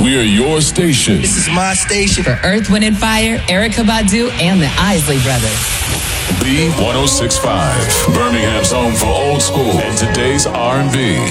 We are your station. This is my station. For Earth, Wind, and Fire, Erykah Badu, and the Isley Brothers. B1065, Birmingham's home for old school and today's R&B.